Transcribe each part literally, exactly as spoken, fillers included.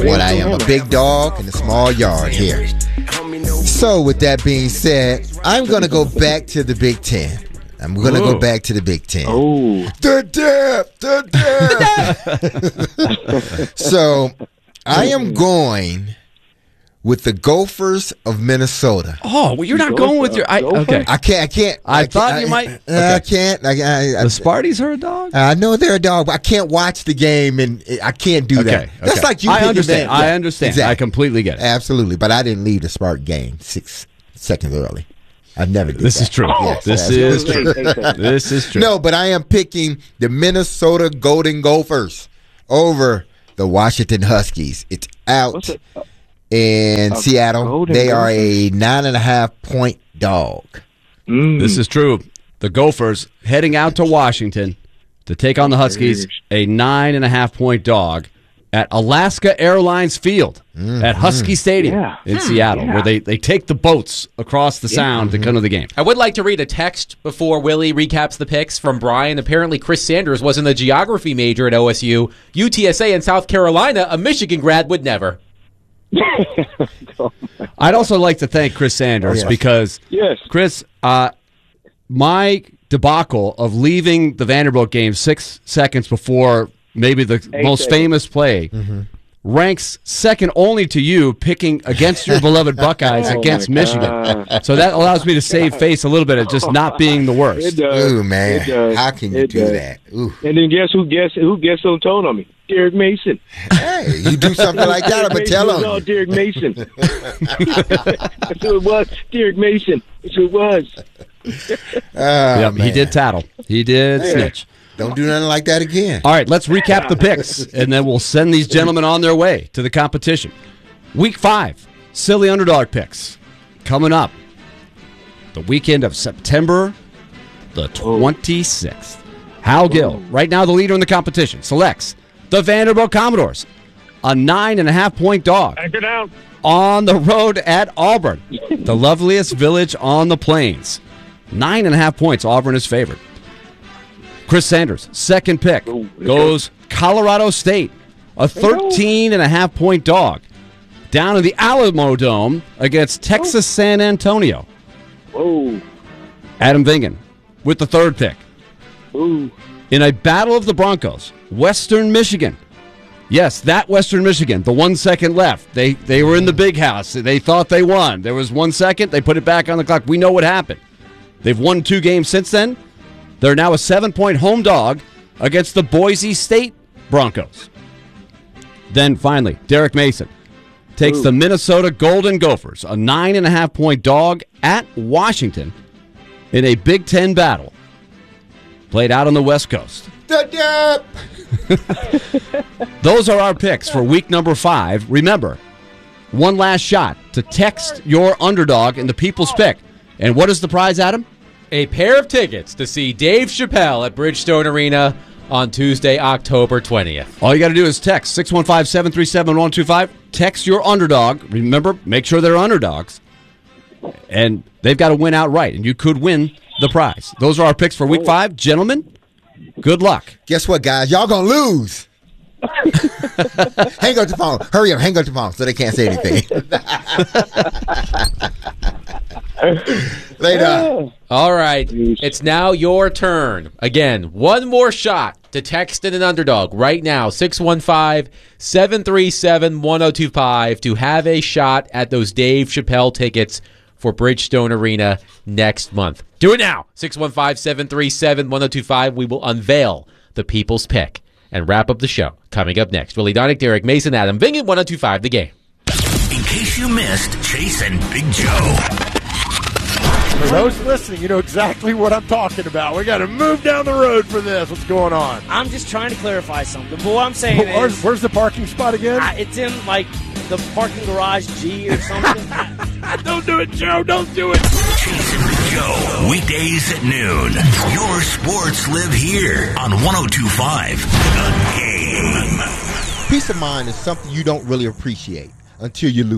what I am, a big dog in a small yard here. So with that being said, I'm going to go back to the Big Ten. I'm going to go back to the Big Ten. Oh. The dip, the dip. So I am going with the Gophers of Minnesota. Oh, well, you're not Gophers? going with your. I, okay. I can't. I can't. I, I thought can't, you I, might. I, Okay. I can't. I, I, I, The Sparties are a dog? I know they're a dog, but I can't watch the game, and I can't do Okay, that. okay. That's like you. I picking understand. that- I yeah, understand. exactly. I completely get it. Absolutely, but I didn't leave the Spark game six seconds early. I never did. This that. is true. Yes, This yes, is yes. true. This is true. No, but I am picking the Minnesota Golden Gophers over the Washington Huskies. It's out What's it? in Uh, Seattle. Golden They are a Gophers? nine and a half point dog. Mm. This is true. The Gophers heading out to Washington to take on the Huskies, a nine and a half point dog at Alaska Airlines Field at Husky Stadium Yeah. in Seattle, Yeah. where they, they take the boats across the sound to come to the game. I would like to read a text before Willie recaps the picks from Brian. Apparently, Chris Sanders wasn't a geography major at O S U. U T S A in South Carolina, a Michigan grad would never. I'd also like to thank Chris Sanders Oh, yes. because, Yes. Chris, uh, my debacle of leaving the Vanderbilt game six seconds before maybe the most seconds. famous play ranks second only to you picking against your beloved Buckeyes Oh, against my Michigan. God. So that allows me to save face a little bit of just not being the It worst. does. Ooh, man. It does. How can you It do does. that? Ooh. And then guess who guess who guess who told on me? Derek Mason. Hey, you do something like that, I'm going to tell Mason was on all you. Derek Mason. That's who it was. Derek Mason. That's who it was. Oh, Yep, he man. did tattle. He did snitch. Don't do nothing like that again. All right, let's recap the picks, and then we'll send these gentlemen on their way to the competition. Week five, silly underdog picks. Coming up the weekend of September the twenty-sixth. Hal Gill, right now the leader in the competition, selects the Vanderbilt Commodores, a nine and a half point dog Back it out. on the road at Auburn, the loveliest village on the plains. Nine and a half points, Auburn is favored. Chris Sanders, second pick, goes Colorado State, a thirteen and a half point dog, down in the Alamo Dome against Texas San Antonio. Whoa. Adam Vingan with the third pick. Ooh. In a battle of the Broncos, Western Michigan. Yes, that Western Michigan, the one second left. They they were in the big house. They thought they won. There was one second. They put it back on the clock. We know what happened. They've won two games since then. They're now a seven-point home dog against the Boise State Broncos. Then finally, Derek Mason takes Ooh. the Minnesota Golden Gophers, a nine and a half point dog at Washington in a Big Ten battle. Played out on the West Coast. The dip. Those are our picks for week number five. Remember, one last shot to text your underdog in the People's Pick. And what is the prize, Adam? A pair of tickets to see Dave Chappelle at Bridgestone Arena on Tuesday, October twentieth. All you got to do is text six one five, seven three seven, one two five. Text your underdog. Remember, make sure they're underdogs. And they've got to win outright, and you could win the prize. Those are our picks for week five. Gentlemen, good luck. Guess what, guys? Y'all going to lose. Hang up the phone. Hurry up. Hang up the phone so they can't say anything. Later. All right, it's now your turn. Again, one more shot to text in an underdog right now, six one five, seven three seven, one oh two five, to have a shot at those Dave Chappelle tickets for Bridgestone Arena next month. Do it now, six one five, seven three seven, one oh two five. We will unveil the People's Pick and wrap up the show. Coming up next, Willie Donick, Derek Mason, Adam Vingan, one oh two five, The Game. In case you missed Chase and Big Joe. For those listening, you know exactly what I'm talking about. We got to move down the road for this. What's going on? I'm just trying to clarify something. But what I'm saying Where's, is, where's the parking spot again? I, it's in like the parking garage G or something. Don't do it, Joe. Don't do it. Chase and Big Joe. Weekdays at noon. Your sports live here on one oh two point five The Game. Peace of mind is something you don't really appreciate until you lose it.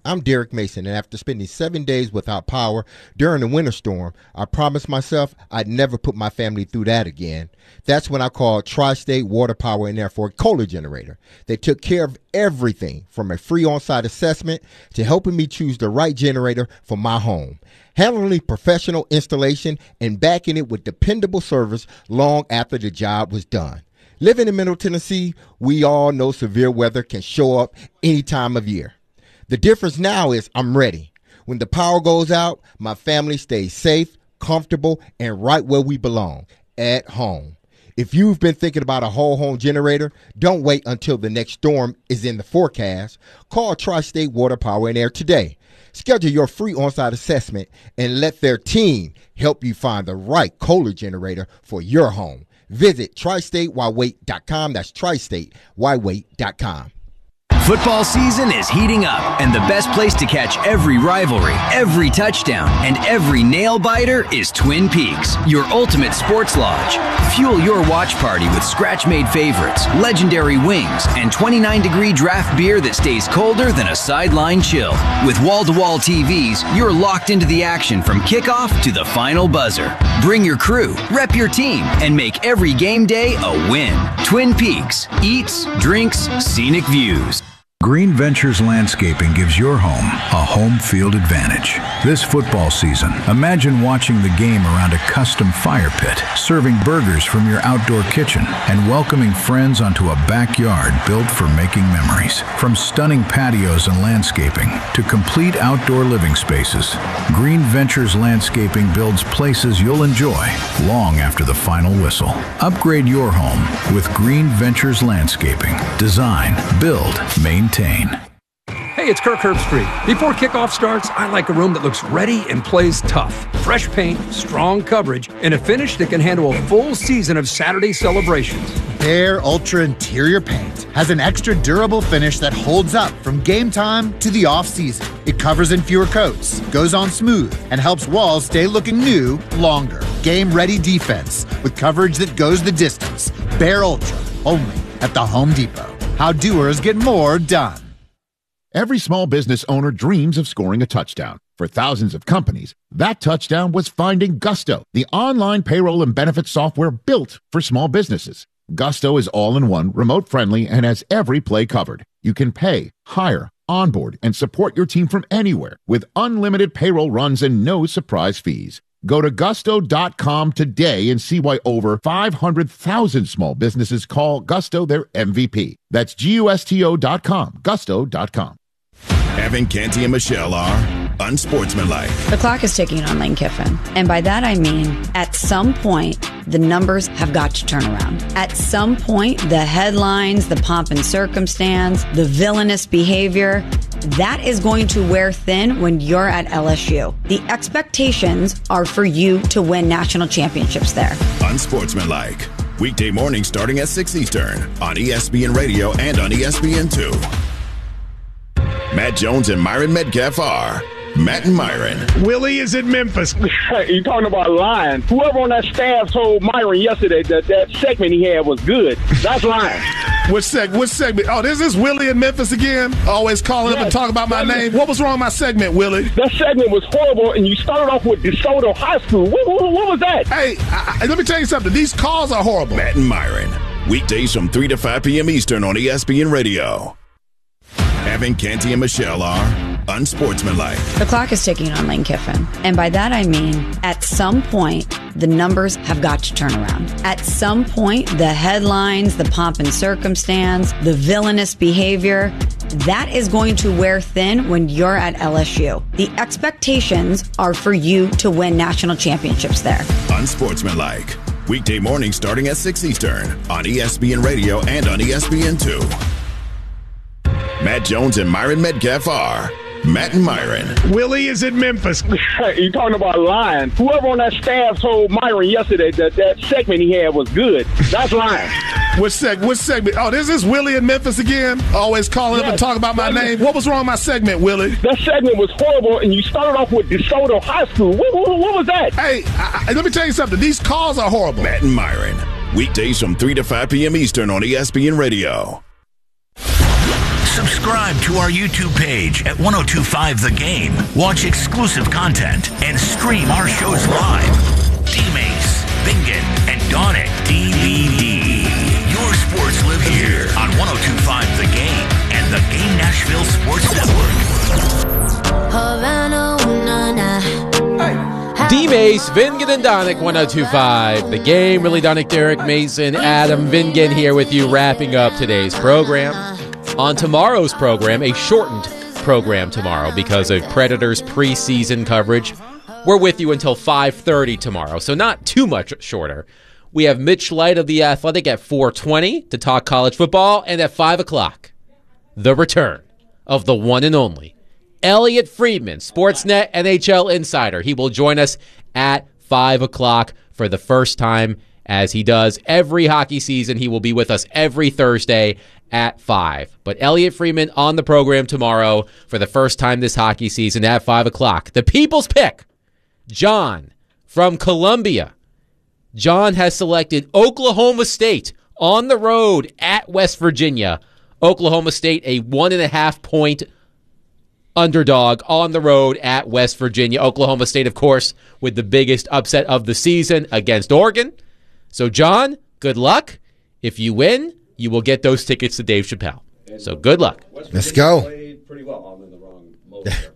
I'm Derek Mason, and after spending seven days without power during the winter storm, I promised myself I'd never put my family through that again. That's when I called Tri-State Water Power and Air for a Kohler generator. They took care of everything from a free on-site assessment to helping me choose the right generator for my home, handling professional installation and backing it with dependable service long after the job was done. Living in Middle Tennessee, we all know severe weather can show up any time of year. The difference now is I'm ready. When the power goes out, my family stays safe, comfortable, and right where we belong, at home. If you've been thinking about a whole home generator, don't wait until the next storm is in the forecast. Call Tri-State Water Power and Air today. Schedule your free on-site assessment and let their team help you find the right Kohler generator for your home. Visit tri state why wait dot com. That's tri state why wait dot com. Football season is heating up, and the best place to catch every rivalry, every touchdown, and every nail-biter is Twin Peaks, your ultimate sports lodge. Fuel your watch party with scratch-made favorites, legendary wings, and twenty-nine degree draft beer that stays colder than a sideline chill. With wall-to-wall T Vs, you're locked into the action from kickoff to the final buzzer. Bring your crew, rep your team, and make every game day a win. Twin Peaks. Eats, drinks, scenic views. Green Ventures Landscaping gives your home a home field advantage. This football season, imagine watching the game around a custom fire pit, serving burgers from your outdoor kitchen, and welcoming friends onto a backyard built for making memories. From stunning patios and landscaping to complete outdoor living spaces, Green Ventures Landscaping builds places you'll enjoy long after the final whistle. Upgrade your home with Green Ventures Landscaping. Design, build, maintain. Hey, it's Kirk Herbstreit. Before kickoff starts, I like a room that looks ready and plays tough. Fresh paint, strong coverage, and a finish that can handle a full season of Saturday celebrations. Behr Ultra Interior Paint has an extra durable finish that holds up from game time to the off-season. It covers in fewer coats, goes on smooth, and helps walls stay looking new longer. Game-ready defense with coverage that goes the distance. Behr Ultra, only at the Home Depot. How doers get more done. Every small business owner dreams of scoring a touchdown. For thousands of companies, that touchdown was finding Gusto, the online payroll and benefits software built for small businesses. Gusto is all-in-one, remote-friendly, and has every play covered. You can pay, hire, onboard, and support your team from anywhere with unlimited payroll runs and no surprise fees. Go to gusto dot com today and see why over five hundred thousand small businesses call Gusto their M V P. That's G U S T O dot com, gusto dot com. Evan Canty and Michelle are unsportsmanlike. The clock is ticking on Lane Kiffin. And by that I mean, at some point, the numbers have got to turn around. At some point, the headlines, the pomp and circumstance, the villainous behavior, that is going to wear thin when you're at L S U. The expectations are for you to win national championships there. Unsportsmanlike. Weekday morning starting at six Eastern on E S P N Radio and on E S P N two. Matt Jones and Myron Metcalf are Matt and Myron. Willie is in Memphis. You're talking about lying. Whoever on that staff told Myron yesterday that that segment he had was good. That's lying. Which, seg- which segment? Oh, this is Willie in Memphis again? Always calling yes, up and talking about my name. What was wrong with my segment, Willie? That segment was horrible, and you started off with DeSoto High School. What, what, what was that? Hey, I, I, let me tell you something. These calls are horrible. Matt and Myron. Weekdays from three to five p.m. Eastern on E S P N Radio. Evan Canty and Michelle are unsportsmanlike. The clock is ticking on Lane Kiffin. And by that I mean, at some point, the numbers have got to turn around. At some point, the headlines, the pomp and circumstance, the villainous behavior, that is going to wear thin when you're at L S U. The expectations are for you to win national championships there. Unsportsmanlike. Weekday morning starting at six Eastern on E S P N Radio and on E S P N two. Matt Jones and Myron Metcalf are Matt and Myron. Willie is in Memphis. You're talking about lying. Whoever on that staff told Myron yesterday that that segment he had was good. That's lying. Which, seg- which segment? Oh, this is Willie in Memphis again? Always calling yes, up and talking about my name. What was wrong with my segment, Willie? That segment was horrible, and you started off with DeSoto High School. What, what, what was that? Hey, I, I, let me tell you something. These calls are horrible. Matt and Myron. Weekdays from three to five p.m. Eastern on E S P N Radio. Subscribe Subscribe to our YouTube page at ten twenty-five The Game. Watch exclusive content and stream our shows live. D-Mace, Bingen, and Donick D V D. Your sports live here on ten twenty-five The Game and the Game Nashville Sports Network. Havana, ooh, nah. D-Mace, Vingen, and Donick, ten twenty-five The Game. Really, Donick, Derek Mason, Adam Vingen here with you, wrapping up today's program. On tomorrow's program, a shortened program tomorrow because of Predators preseason coverage. We're with you until five thirty tomorrow, so not too much shorter. We have Mitch Light of The Athletic at four twenty to talk college football, and at five o'clock, the return of the one and only Elliot Friedman, Sportsnet N H L insider. He will join us at five o'clock for the first time, as he does every hockey season. He will be with us every Thursday at five. But Elliot Friedman on the program tomorrow for the first time this hockey season at five o'clock. The People's Pick, John from Columbia. John has selected Oklahoma State on the road at West Virginia. Oklahoma State, a one and a half point underdog on the road at West Virginia. Oklahoma State, of course, with the biggest upset of the season against Oregon. So, John, good luck. If you win, you will get those tickets to Dave Chappelle. So, good luck. Let's go. Played pretty well. I'm in the wrong mode there.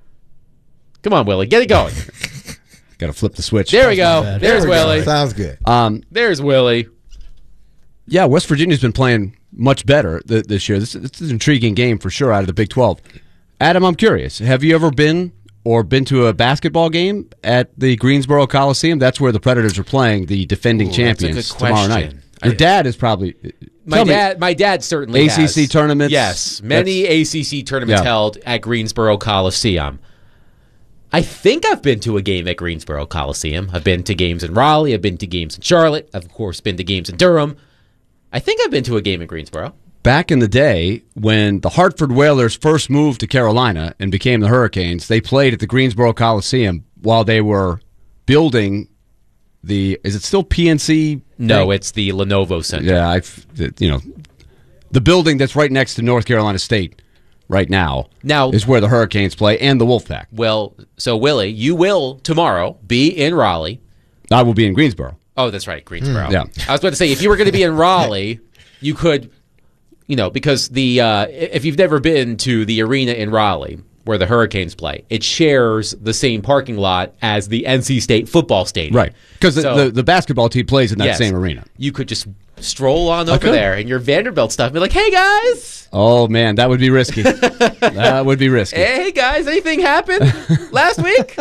Come on, Willie. Get it going. Got to flip the switch. There we go. There There's we Willie. go. Sounds good. Um, There's Willie. Yeah, West Virginia's been playing much better th- this year. This, this is an intriguing game for sure out of the Big twelve. Adam, I'm curious. Have you ever been or been to a basketball game at the Greensboro Coliseum? That's where the Predators are playing the defending Ooh, champions that's a good tomorrow question. night. Your dad is probably... My tell me, dad, my dad certainly A C C has. tournaments? Yes, many A C C tournaments Yeah. held at Greensboro Coliseum. I think I've been to a game at Greensboro Coliseum. I've been to games in Raleigh. I've been to games in Charlotte. I've, of course, been to games in Durham. I think I've been to a game in Greensboro. Back in the day, when the Hartford Whalers first moved to Carolina and became the Hurricanes, they played at the Greensboro Coliseum while they were building the... Is it still P N C? No, thing? it's the Lenovo Center. Yeah, I've, you know, the building that's right next to North Carolina State right now, Now- is where the Hurricanes play and the Wolfpack. Well, so, Willie, you will tomorrow be in Raleigh. I will be in Greensboro. Oh, that's right, Greensboro. Mm, yeah. I was about to say, if you were going to be in Raleigh, you could, you know, because the uh, if you've never been to the arena in Raleigh where the Hurricanes play, it shares the same parking lot as the N C State football stadium. Right, because So- the, the, the basketball team plays in that Yes. same arena. You could just stroll on I over could. there in your Vanderbilt stuff and be like, hey, guys. Oh, man, that would be risky. That would be risky. Hey, guys, anything happened last week?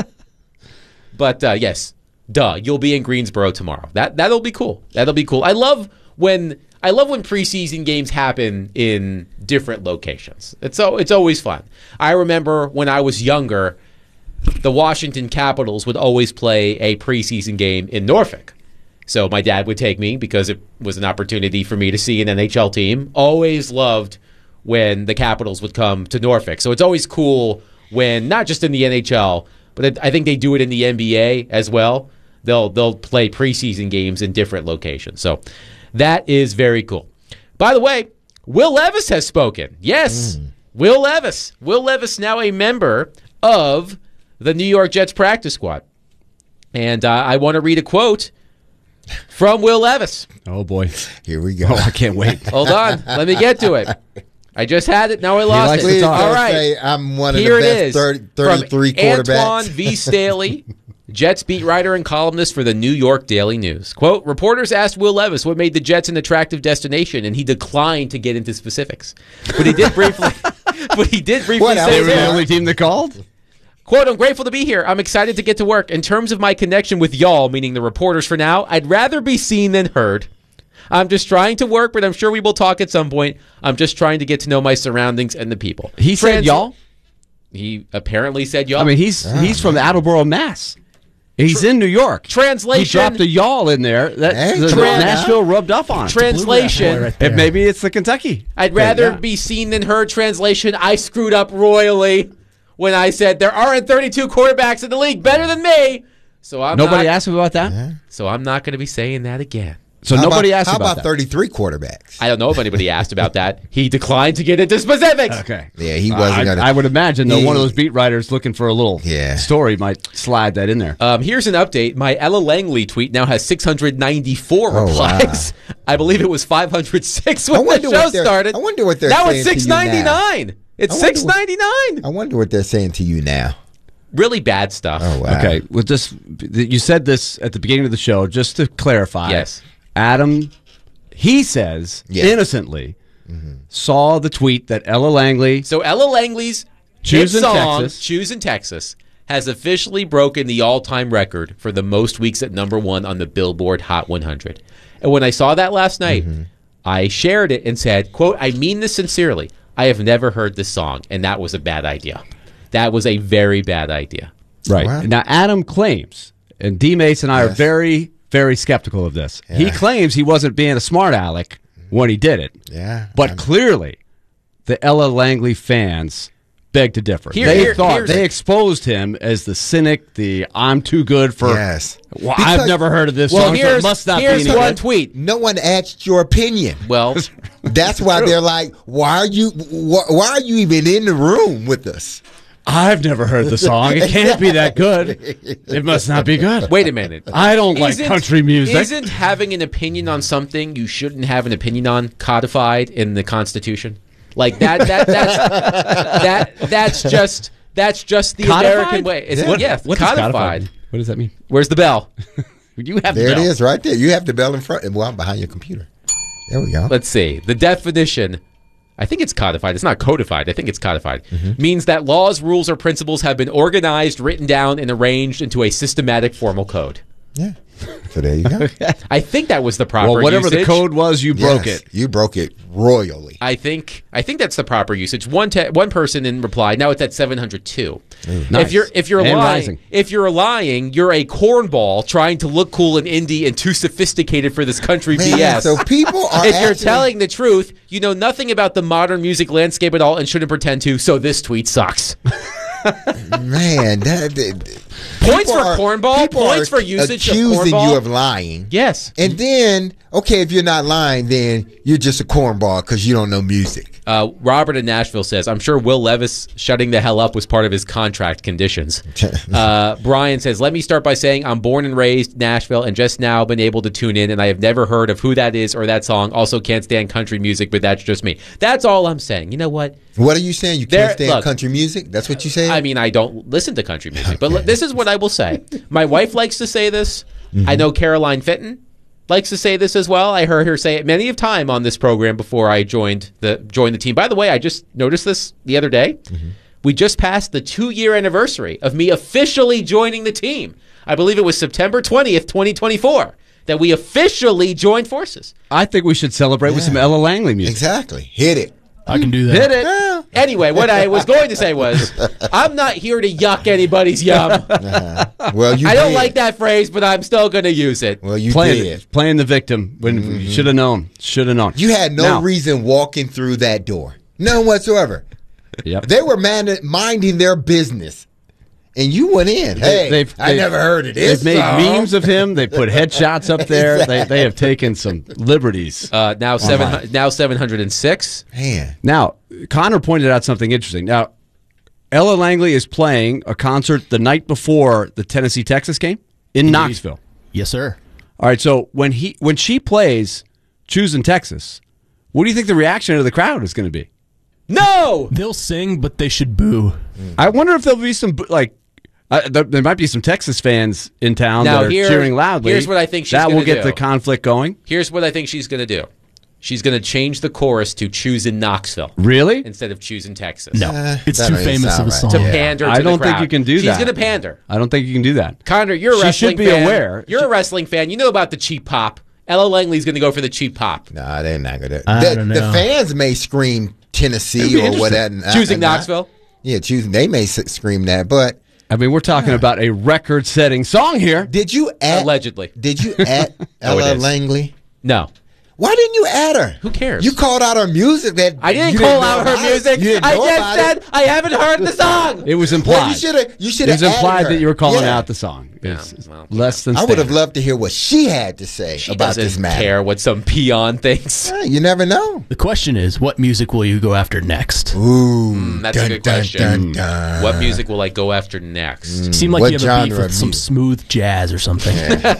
But, uh, yes, duh, you'll be in Greensboro tomorrow. That, that'll be cool. That'll be cool. I love when I love when preseason games happen in different locations. It's, so, it's always fun. I remember when I was younger, the Washington Capitals would always play a preseason game in Norfolk. So my dad would take me because it was an opportunity for me to see an N H L team. Always loved when the Capitals would come to Norfolk. So it's always cool when, not just in the N H L, but I think they do it in the N B A as well. They'll they'll play preseason games in different locations. So that is very cool. By the way, Will Levis has spoken. Yes, mm. Will Levis. Will Levis now a member of the New York Jets practice squad. And uh, I want to read a quote from Will Levis. Oh, boy. Here we go. Oh, I can't wait. Hold on. Let me get to it. I just had it. Now I lost likes it. to talk. All right. Say I'm one of Here the it best is. thirty, thirty-three From quarterbacks. Antoine V. Staley, Jets beat writer and columnist for the New York Daily News. Quote, reporters asked Will Levis what made the Jets an attractive destination, and he declined to get into specifics. But he did briefly but he did briefly What, say They were the this. only team that called? Quote, I'm grateful to be here. I'm excited to get to work. In terms of my connection with y'all, meaning the reporters for now, I'd rather be seen than heard. I'm just trying to work, but I'm sure we will talk at some point. I'm just trying to get to know my surroundings and the people. He said Trans- y'all? He apparently said y'all. I mean, he's he's from Attleboro, Mass. He's in New York. Translation. He dropped a y'all in there. That Hey, the, the Trans- Nashville rubbed up on. Translation. Right If maybe it's the Kentucky. I'd rather Yeah. be seen than heard. Translation. I screwed up royally when I said there aren't thirty-two quarterbacks in the league better than me. So I'm Nobody not, asked him about that? So I'm not going to be saying that again. So How nobody about, asked how about, about that. thirty-three quarterbacks? I don't know if anybody asked about that. He declined to get into specifics. Okay. Yeah, he wasn't I, going to. I would imagine, though, He- one of those beat writers looking for a little Yeah. story might slide that in there. Um, here's an update. My Ella Langley tweet now has six hundred ninety-four Oh, replies. I believe it was five hundred six when I wonder the show what they're- started. I wonder what they're now saying it's to you six now. ninety-nine. It's I wonder six what- ninety-nine. I wonder what they're saying to you now. Really bad stuff. Oh, wow. Okay, well, just you said this at the beginning of the show. Just to clarify, Yes. Adam, he says Yeah. innocently saw the tweet that Ella Langley. So Ella Langley's Choose hit in song, Texas. Choose in Texas, has officially broken the all-time record for the most weeks at number one on the Billboard Hot one hundred. And when I saw that last night, Mm-hmm. I shared it and said, quote, I mean this sincerely. I have never heard this song, and that was a bad idea. That was a very bad idea. Right. Wow. Now, Adam claims, and D. Mace and I are Yes. very, very skeptical of this. He Yeah. claims he wasn't being a smart aleck when he did it. Yeah. But I'm- clearly, the Ella Langley fans beg to differ. Here- they here- thought here's- they exposed him as the cynic, the I'm too good for. Yes. Well, Because- I've never heard of this Well, song, so it here's, must not here's be any one good. tweet. No one asked your opinion. Well, That's why they're like, why are you? Why, why are you even in the room with us? I've never heard the song. It can't be that good. It must not be good. wait a minute. I don't like Isn't- country music. Isn't having an opinion on something you shouldn't have an opinion on codified in the Constitution? Like that that that's that that's just that's just the Codified? American way. It's, What- yeah, what is codified. What does that mean? Where's the bell? You have There the it bell. is, right there. You have the bell in front. Well, I'm behind your computer. There we go. Let's see. The definition, I think it's codified. It's not codified. I think it's codified. Means that laws, rules, or principles have been organized, written down, and arranged into a systematic formal code. Yeah. So there you go. I think that was the proper Well, whatever the usage. code was, you broke Yes, it. You broke it royally. I think I think that's the proper usage. One te- one person in reply. Now it's at seven hundred two. Nice. If you're if you're And lying, rising. if you're lying, you're a cornball trying to look cool and indie and too sophisticated for this country Man, B S. so people are if you're actually- telling the truth, you know nothing about the modern music landscape at all and shouldn't pretend to. So this tweet sucks. Man, that, that- Points people for are- cornball, people points are for usage of accusing cornball. you of lying. Yes. And then, okay, if you're not lying, then you're just a cornball because you don't know music. Uh, Robert in Nashville says, I'm sure Will Levis shutting the hell up was part of his contract conditions. uh, Brian says, let me start by saying I'm born and raised Nashville and just now been able to tune in, and I have never heard of who that is or that song. Also can't stand country music, but that's just me. That's all I'm saying. You know what? What are you saying? You There- can't stand look, country music? That's what you say? I mean, I don't listen to country music, but look, this is what I will say. My wife likes to say this. I know Caroline Fenton likes to say this as well. I heard her say it many of time on this program before I joined the joined the team. By the way, I just noticed this the other day. We just passed the two-year anniversary of me officially joining the team. I believe it was September twentieth, twenty twenty-four, that we officially joined forces. I think we should celebrate with some Ella Langley music. Exactly. Hit it. I can do that. Hit it. Anyway, what I was going to say was, I'm not here to yuck anybody's yum. Uh-huh. Well, you I don't did. like that phrase, but I'm still going to use it. Well, you playing, did. playing the victim when you should have known. Should have known. You had no Now- reason walking through that door. None whatsoever. Yep. They were man- minding their business. And you went in. Hey, They've- I they've- never heard of this. They've made song. memes of him. They put headshots up there. They they have taken some liberties. Uh, now seven, now seven hundred and six. Man. Now, Connor pointed out something interesting. Now, Ella Langley is playing a concert the night before the Tennessee Texas game in Knoxville. Yes, sir. All right, so when he when she plays "Choosing Texas," what do you think the reaction of the crowd is going to be? No, They'll sing, but they should boo. I wonder if there'll be some like. Uh, there, there might be some Texas fans in town Now, that are here- cheering loudly. here's what I think she's that will gonna get do. the conflict going. Here's what I think she's going to do. She's going to change the chorus to "Choose in Knoxville" Really? instead of "Choose in Texas." No, Uh, it's that too don't even famous sound of a right. song. To Yeah. pander to I don't the think crowd. you can do She's that. going to pander. I don't think you can do that. Connor, you're a She wrestling should be fan. aware. You're a wrestling fan. You know about the cheap pop. Ella Langley's going to go for the cheap pop. Nah, they're not going to. I The, don't the know. fans may scream It'd Tennessee be or interesting. whatever. Choosing Uh, uh, Knoxville. Yeah, choosing. They may s- scream that, but I mean, we're talking about a record-setting song here. did you at Allegedly. Did you at No, it Ella is. Langley? No. Why didn't you add her? Who cares? You called out her music. That I didn't you call know out her about it. music. You didn't I know just about said it. I haven't heard the song. It was implied. Well, you should have. You should It have. was implied that you were calling yeah. out the song. It's Yeah, well, less than I would have standard. loved to hear what she had to say She about doesn't this matter. care what some peon thinks. Yeah, you never know. The question is, what music will you go after next? Ooh, Mm, that's dun, a good dun, question. dun, dun. What music will I go after next? You seem like What you have a beef genre with of some music? smooth jazz or something.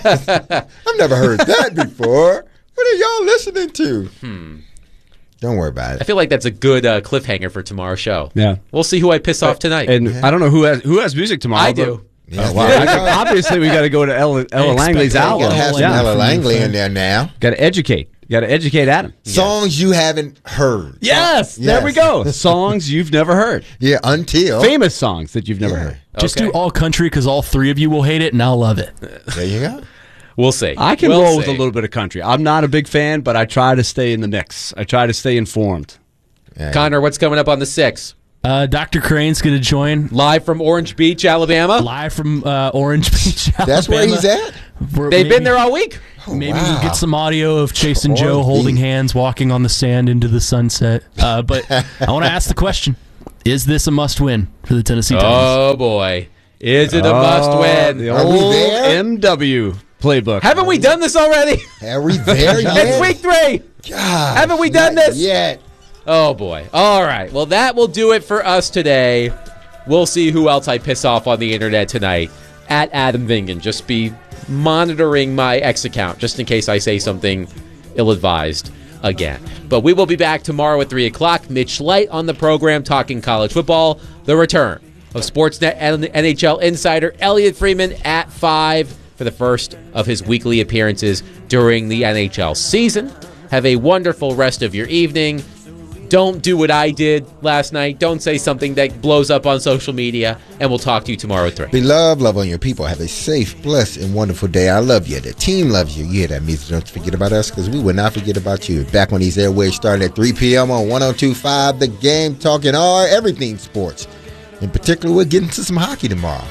I've never heard that before. What are y'all listening to? Hmm. Don't worry about I it. feel like that's a good uh, cliffhanger for tomorrow's show. Yeah. We'll see who I piss off tonight. And I don't know who has who has music tomorrow. I but- do. Yeah, Oh, wow. yeah. Obviously, we got to go to Ella, Ella Langley's You album. gotta have some Yeah. Ella Langley in there now. Got to educate. Got to educate Adam. Songs you haven't heard. Yes, Yes. there we go. Songs you've never heard. Yeah, until. Famous songs that you've never heard. Just Okay. do all country because all three of you will hate it, and I'll love it. There you go. We'll see. I can We'll roll with see. a little bit of country. I'm not a big fan, but I try to stay in the mix. I try to stay informed. Connor, what's coming up on the sixth? Uh, Doctor Crane's going to join Live from Orange Beach, Alabama. live from uh, Orange Beach, Alabama. That's where he's at? We're- They've maybe- been there all week. Maybe wow. we'll get some audio of Chase and Joe Orange holding Beach. hands, walking on the sand into the sunset. Uh, but I want to ask the question: is this a must-win for the Tennessee Titans? Oh boy, is it a Oh, must-win? The Are we old there? M W playbook. Haven't we done this already? Are we there It's yet? week three. God, Haven't we done not this? yet? Oh boy. All right. Well, that will do it for us today. We'll see who else I piss off on the internet tonight. At Adam Vingan. Just be monitoring my X account just in case I say something ill-advised again. But we will be back tomorrow at three o'clock. Mitch Light on the program talking college football. The return of Sportsnet and N H L insider Elliot Freeman at five for the first of his weekly appearances during the N H L season. Have a wonderful rest of your evening. Don't do what I did last night. Don't say something that blows up on social media. And we'll talk to you tomorrow at three. Be love, love on your people. Have a safe, blessed, and wonderful day. I love you. The team loves you. You hear that music. Don't forget about us because we will not forget about you. Back on these airways starting at three p.m. on one oh two point five The Game, talking all everything sports. In particular, we're getting to some hockey tomorrow.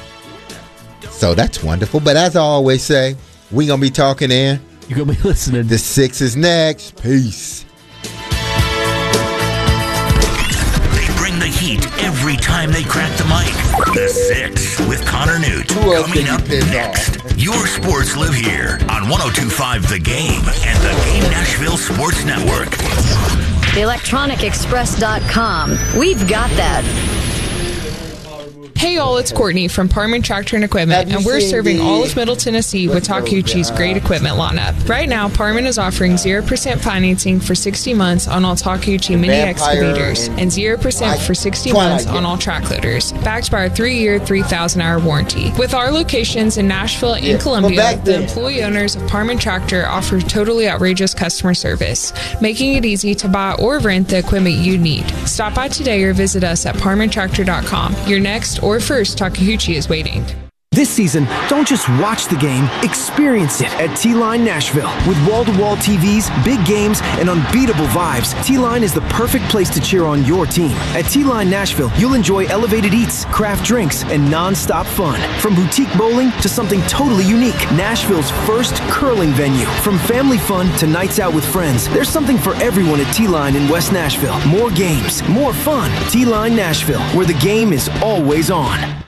So that's wonderful. But as I always say, we going to be talking in. You're going to be listening. The six is next. Peace. Bring the heat every time they crack the mic. The Six with Connor Newt. Who else Coming can you up piss next. off? Your sports live here on one oh two point five The Game and the Game Nashville Sports Network. The electronic express dot com. We've got that. Hey y'all, it's Courtney from Parman Tractor and Equipment, and we're serving all of Middle Tennessee with Takeuchi's great equipment lineup. Right now, Parman is offering zero percent financing for sixty months on all Takeuchi mini excavators and zero percent for sixty months on all track loaders, backed by our three-year, three thousand hour warranty. With our locations in Nashville and Columbia, the employee owners of Parman Tractor offer totally outrageous customer service, making it easy to buy or rent the equipment you need. Stop by today or visit us at parman tractor dot com. Your next or first Takeuchi is waiting. This season, don't just watch the game, experience it at T-Line Nashville. With wall-to-wall T Vs, big games, and unbeatable vibes, T-Line is the perfect place to cheer on your team. At T-Line Nashville, you'll enjoy elevated eats, craft drinks, and non-stop fun. From boutique bowling to something totally unique, Nashville's first curling venue. From family fun to nights out with friends, there's something for everyone at T-Line in West Nashville. More games, more fun. T-Line Nashville, where the game is always on.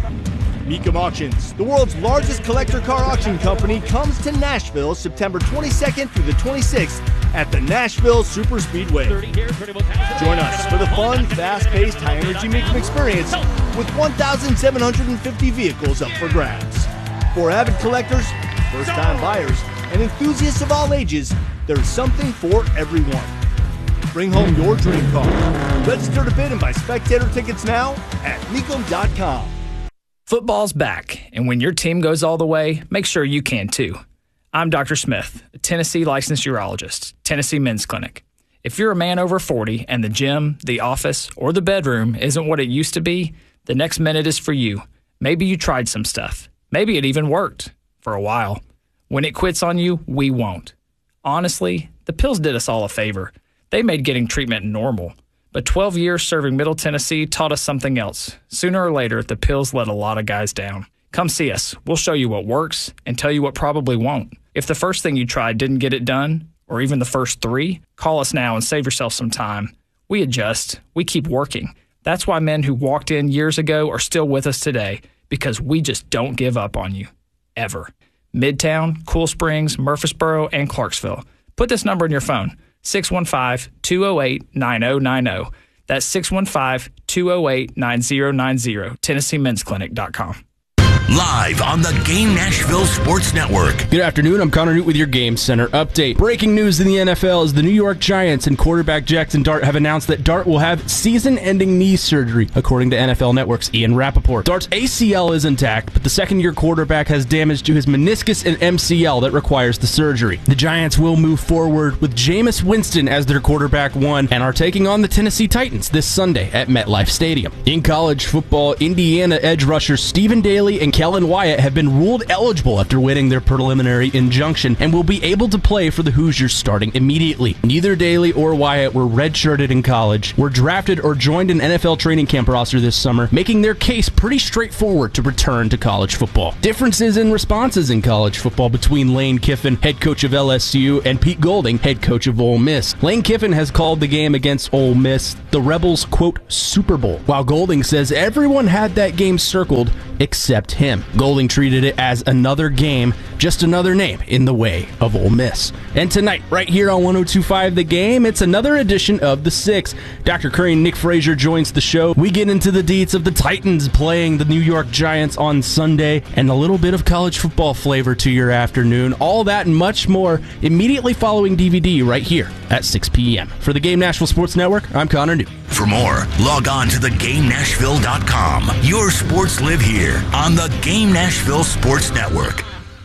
Mecum Auctions, the world's largest collector car auction company, comes to Nashville September twenty-second through the twenty-sixth at the Nashville Super Speedway. Join us for the fun, fast-paced, high-energy Mecum experience with one thousand seven hundred fifty vehicles up for grabs. For avid collectors, first-time buyers, and enthusiasts of all ages, there's something for everyone. Bring home your dream car. Register to bid and buy spectator tickets now at mecum dot com. Football's back, and when your team goes all the way, make sure you can too. I'm Doctor Smith, a Tennessee licensed urologist, Tennessee Men's Clinic. If you're a man over forty and the gym, the office, or the bedroom isn't what it used to be, the next minute is for you. Maybe you tried some stuff. Maybe it even worked for a while. When it quits on you, we won't. Honestly, the pills did us all a favor. They made getting treatment normal. But twelve years serving Middle Tennessee taught us something else. Sooner or later, the pills let a lot of guys down. Come see us. We'll show you what works and tell you what probably won't. If the first thing you tried didn't get it done, or even the first three, call us now and save yourself some time. We adjust. We keep working. That's why men who walked in years ago are still with us today, because we just don't give up on you. Ever. Midtown, Cool Springs, Murfreesboro, and Clarksville. Put this number in your phone, six one five, two oh eight, nine oh nine oh. That's six one five, two oh eight, nine oh nine oh, Tennessee Men's Clinic dot com. Live on the Game Nashville Sports Network. Good afternoon. I'm Connor Newt with your Game Center update. Breaking news in the N F L is the New York Giants and quarterback Jackson Dart have announced that Dart will have season-ending knee surgery, according to N F L Network's Ian Rappaport. Dart's A C L is intact, but the second-year quarterback has damage to his meniscus and M C L that requires the surgery. The Giants will move forward with Jameis Winston as their quarterback one and are taking on the Tennessee Titans this Sunday at MetLife Stadium. In college football, Indiana edge rushers Stephen Daly and Kellen Wyatt have been ruled eligible after winning their preliminary injunction and will be able to play for the Hoosiers starting immediately. Neither Daly or Wyatt were redshirted in college, were drafted or joined an N F L training camp roster this summer, making their case pretty straightforward to return to college football. Differences in responses in college football between Lane Kiffin, head coach of L S U, and Pete Golding, head coach of Ole Miss. Lane Kiffin has called the game against Ole Miss the Rebels' quote Super Bowl, while Golding says everyone had that game circled except him. Golding treated it as another game, just another name in the way of Ole Miss. And tonight, right here on one oh two point five The Game, it's another edition of The Six. Doctor Curry and Nick Frazier joins the show. We get into the deets of the Titans playing the New York Giants on Sunday, and a little bit of college football flavor to your afternoon. All that and much more immediately following D V D right here at six p.m. For the Game Nashville Sports Network, I'm Connor Newt. For more, log on to the game nashville dot com. Your sports live here on the Game Nashville Sports Network.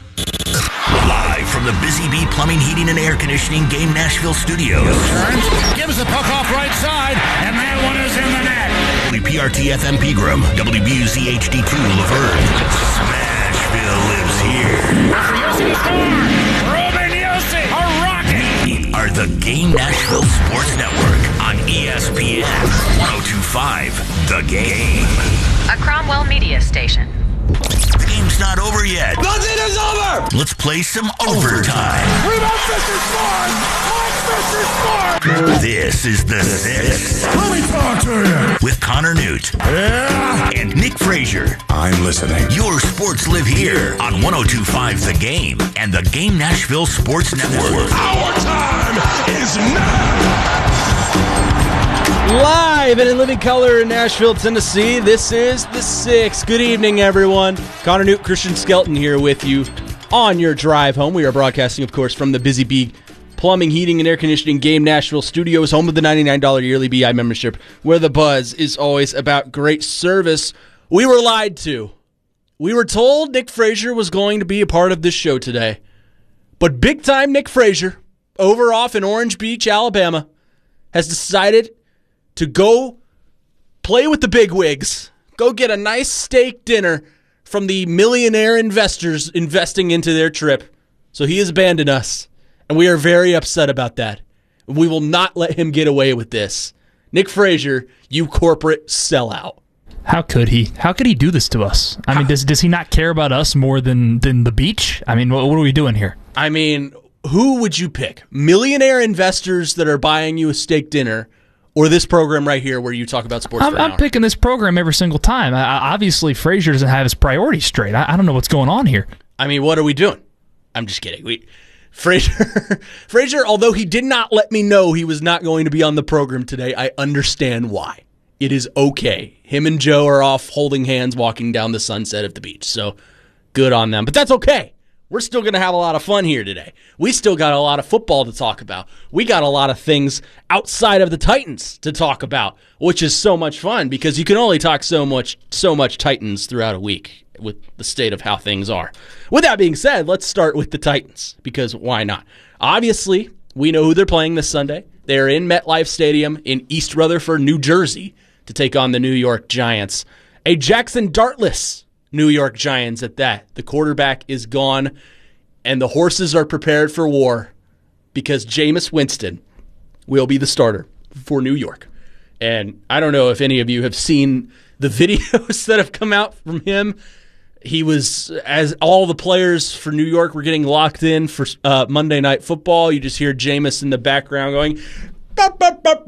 Live from the Busy Bee Plumbing, Heating, and Air Conditioning Game Nashville Studios. Turns, gives the puck off right side, and that one is in the net. W P R T F M Pegram, W B U Z H D two Laverne. Smashville lives here. After Yossi score, Ruben Yossi, a rocket. We are the Game Nashville Sports Network on E S P N one oh two point five The Game. A Cromwell Media Station. The game's not over yet. Nothing is over! Let's play some overtime. Rebound Fisher scored! Mike Fisher scored! This is The Six. Let me talk to you! With Connor Newt. Yeah! And Nick Frazier. I'm listening. Your sports live here on one oh two point five The Game and the Game Nashville Sports Network. Our time is now! Live and in living color in Nashville, Tennessee, this is The Six. Good evening, everyone. Connor Newt, Christian Skelton here with you on your drive home. We are broadcasting, of course, from the Busy Bee Plumbing, Heating, and Air Conditioning Game Nashville Studios, home of the ninety-nine dollars yearly B I membership, where the buzz is always about great service. We were lied to. We were told Nick Frazier was going to be a part of this show today. But big-time Nick Frazier, over off in Orange Beach, Alabama, has decided to go play with the bigwigs, go get a nice steak dinner from the millionaire investors investing into their trip. So he has abandoned us, and we are very upset about that. We will not let him get away with this. Nick Frazier, you corporate sellout. How could he? How could he do this to us? I mean, does does he not care about us more than, than the beach? I mean, what, what are we doing here? I mean, who would you pick? Millionaire investors that are buying you a steak dinner, or this program right here where you talk about sports I'm, for an I'm hour? picking this program every single time. I, I, obviously, Frazier doesn't have his priorities straight. I, I don't know what's going on here. I mean, what are we doing? I'm just kidding. We, Frazier, Frazier, although he did not let me know he was not going to be on the program today, I understand why. It is okay. Him and Joe are off holding hands walking down the sunset of the beach, so good on them. But that's okay. We're still going to have a lot of fun here today. We still got a lot of football to talk about. We got a lot of things outside of the Titans to talk about, which is so much fun because you can only talk so much so much Titans throughout a week with the state of how things are. With that being said, let's start with the Titans because why not? Obviously, we know who they're playing this Sunday. They're in MetLife Stadium in East Rutherford, New Jersey to take on the New York Giants. A Jackson Dartless New York Giants at that. The quarterback is gone, and the horses are prepared for war because Jameis Winston will be the starter for New York. And I don't know if any of you have seen the videos that have come out from him. He was, as all the players for New York were getting locked in for uh, Monday Night Football, you just hear Jameis in the background going, ba, ba, ba,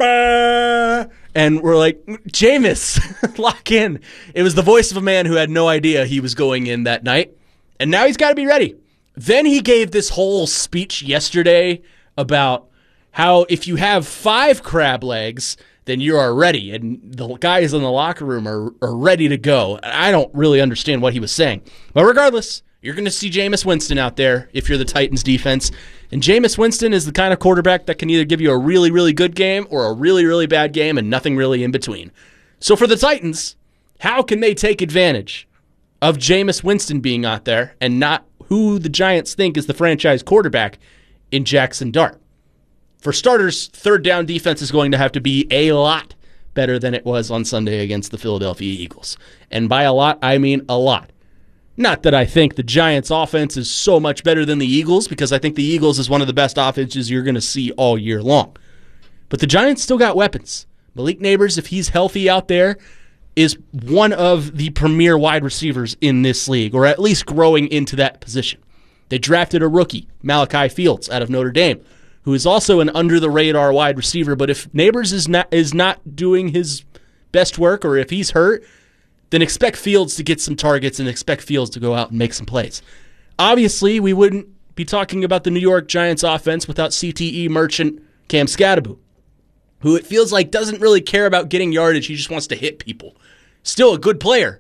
ba. And we're like, Jameis, lock in. It was the voice of a man who had no idea he was going in that night. And now he's got to be ready. Then he gave this whole speech yesterday about how if you have five crab legs, then you are ready. And the guys in the locker room are, are ready to go. I don't really understand what he was saying. But regardless, you're going to see Jameis Winston out there if you're the Titans defense. And Jameis Winston is the kind of quarterback that can either give you a really, really good game or a really, really bad game and nothing really in between. So for the Titans, how can they take advantage of Jameis Winston being out there and not who the Giants think is the franchise quarterback in Jackson Dart? For starters, third down defense is going to have to be a lot better than it was on Sunday against the Philadelphia Eagles. And by a lot, I mean a lot. Not that I think the Giants' offense is so much better than the Eagles, because I think the Eagles is one of the best offenses you're going to see all year long. But the Giants still got weapons. Malik Neighbors, if he's healthy out there, is one of the premier wide receivers in this league, or at least growing into that position. They drafted a rookie, Malachi Fields, out of Notre Dame, who is also an under-the-radar wide receiver. But if Neighbors is not is not doing his best work, or if he's hurt, then expect Fields to get some targets and expect Fields to go out and make some plays. Obviously, we wouldn't be talking about the New York Giants offense without C T E merchant Cam Scatterbo, who it feels like doesn't really care about getting yardage. He just wants to hit people. Still a good player.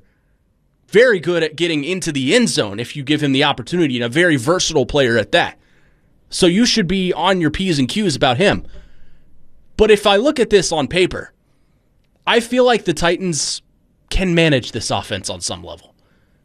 Very good at getting into the end zone if you give him the opportunity, and a very versatile player at that. So you should be on your P's and Q's about him. But if I look at this on paper, I feel like the Titans can manage this offense on some level.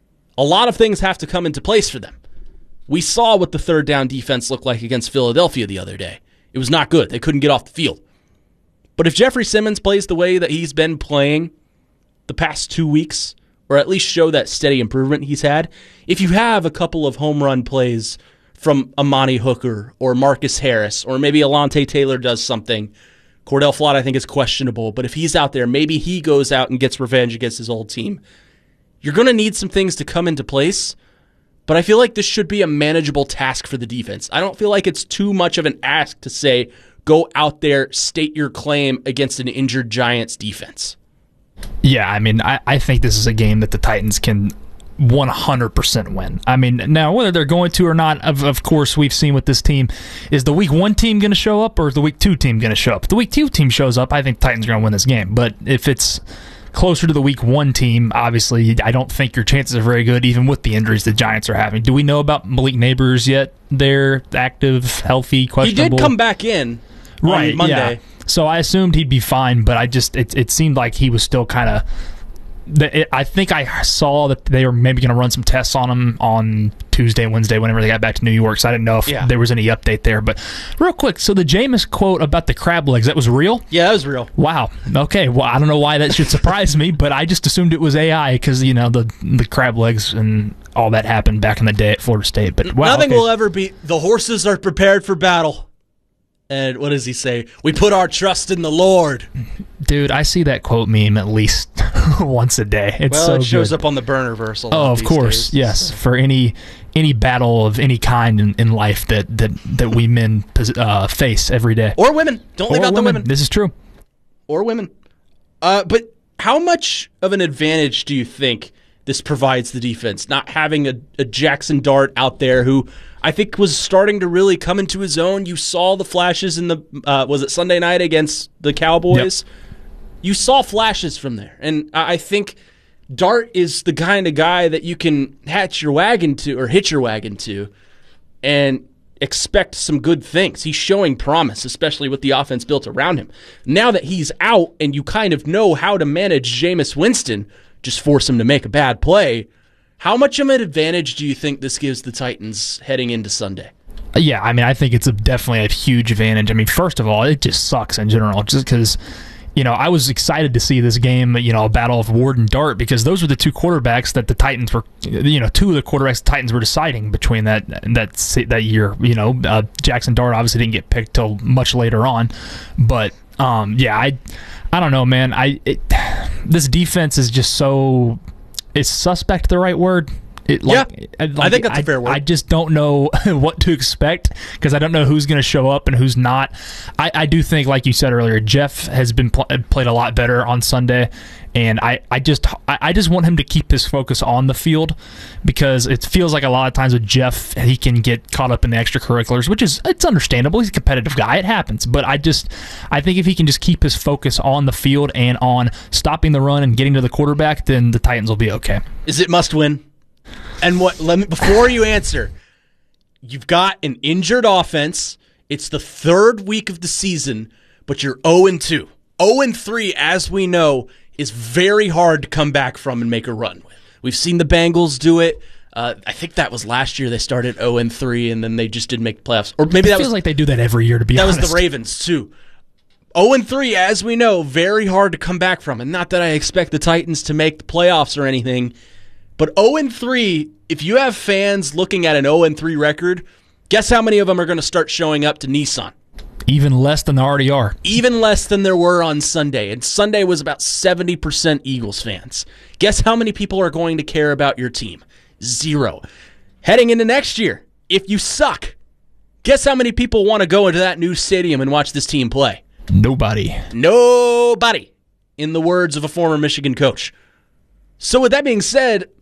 A lot of things have to come into place for them. We saw what the third down defense looked like against Philadelphia the other day. It was not good. They couldn't get off the field. But if Jeffrey Simmons plays the way that he's been playing the past two weeks, or at least show that steady improvement he's had, if you have a couple of home run plays from Amani Hooker or Marcus Harris, or maybe Alontae Taylor does something. Cordell Flott, I think, is questionable, but if he's out there, maybe he goes out and gets revenge against his old team. You're going to need some things to come into place, but I feel like this should be a manageable task for the defense. I don't feel like it's too much of an ask to say, go out there, state your claim against an injured Giants defense. Yeah, I mean, I, I think this is a game that the Titans can one hundred percent win. I mean, now whether they're going to or not, of, of course, we've seen with this team, is the week one team going to show up, or is the week two team going to show up? If the week two team shows up, I think the Titans are going to win this game. But if it's closer to the week one team, obviously, I don't think your chances are very good, even with the injuries the Giants are having. Do we know about Malik Neighbors yet? They're active, healthy, questionable. He did come back in right, on Monday. Yeah. So I assumed he'd be fine, but I just it, it seemed like he was still kind of. I think I saw that they were maybe going to run some tests on him on Tuesday, Wednesday, whenever they got back to New York. So I didn't know if yeah. there was any update there. But real quick, so the Jameis quote about the crab legs, that was real? Yeah, that was real. Wow. Okay. Well, I don't know why that should surprise me, but I just assumed it was A I because, you know, the the crab legs and all that happened back in the day at Florida State. But wow, nothing okay. will ever be. The horses are prepared for battle. And what does he say? We put our trust in the Lord. Dude, I see that quote meme at least once a day. It's well, so it shows good. up on the Burnerverse a lot Oh, of these course, days. yes. For any any battle of any kind in, in life that, that, that we men uh, face every day. Or women. Don't leave or out women. the women. This is true. Or women. Uh, but how much of an advantage do you think this provides the defense, not having a, a Jackson Dart out there who I think was starting to really come into his own? You saw the flashes in the, uh, was it Sunday night against the Cowboys? Yep. You saw flashes from there. And I think Dart is the kind of guy that you can hatch your wagon to, or hitch your wagon to, and expect some good things. He's showing promise, especially with the offense built around him. Now that he's out and you kind of know how to manage Jameis Winston, just force him to make a bad play, how much of an advantage do you think this gives the Titans heading into Sunday? Yeah, I mean, I think it's a, definitely a huge advantage. I mean, first of all, it just sucks in general, just because, you know, I was excited to see this game, you know, a battle of Ward and Dart, because those were the two quarterbacks that the Titans were, you know, two of the quarterbacks the Titans were deciding between that that that year. You know, uh, Jackson Dart obviously didn't get picked till much later on, but um, yeah, I, I don't know, man. I it, this defense is just so. Is suspect the right word? It, like, yeah, like, I think that's a fair word. I just don't know what to expect because I don't know who's going to show up and who's not. I, I do think, like you said earlier, Jeff has been pl- played a lot better on Sunday, and I, I just I, I just want him to keep his focus on the field because it feels like a lot of times with Jeff he can get caught up in the extracurriculars, which is it's understandable. He's a competitive guy; it happens. But I just I think if he can just keep his focus on the field and on stopping the run and getting to the quarterback, then the Titans will be okay. Is it must win? And what? Let me before you answer, you've got an injured offense. It's the third week of the season, but you're zero and two. zero and three, as we know, is very hard to come back from and make a run with. We've seen the Bengals do it. Uh, I think that was last year. They started zero and three, and then they just didn't make the playoffs. Or maybe it that feels was like they do that every year. To be that honest, was the Ravens too. zero and three, as we know, very hard to come back from. And not that I expect the Titans to make the playoffs or anything. But zero and three, if you have fans looking at an zero and three record, guess how many of them are going to start showing up to Nissan? Even less than there already are. Even less than there were on Sunday. And Sunday was about seventy percent Eagles fans. Guess how many people are going to care about your team? Zero. Heading into next year, if you suck, guess how many people want to go into that new stadium and watch this team play? Nobody. Nobody, in the words of a former Michigan coach. So with that being said,